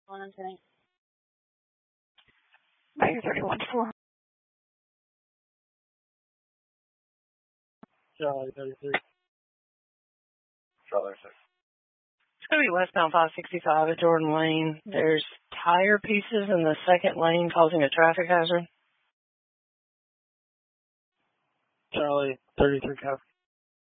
on tonight. Maybe 31-4. Charlie 33. Charlie 6. It's going to be westbound 565 at Jordan Lane. There's tire pieces in the second lane causing a traffic hazard. Charlie 33 copy.